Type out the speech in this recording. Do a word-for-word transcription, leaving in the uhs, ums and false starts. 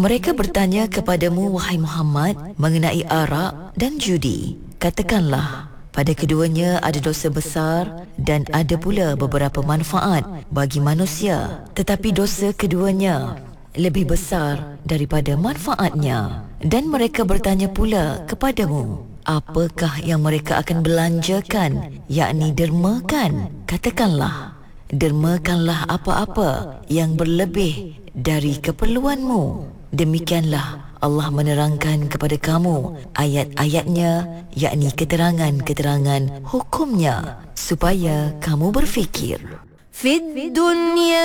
Mereka bertanya kepadamu, wahai Muhammad, mengenai arak dan judi. Katakanlah, pada keduanya ada dosa besar dan ada pula beberapa manfaat bagi manusia. Tetapi dosa keduanya lebih besar daripada manfaatnya. Dan mereka bertanya pula kepadamu, apakah yang mereka akan belanjakan, yakni dermakan? Katakanlah, dermakanlah apa-apa yang berlebih dari keperluanmu. Demikianlah Allah menerangkan kepada kamu ayat-ayatnya, yakni keterangan-keterangan hukumnya, supaya kamu berfikir. Fid dunya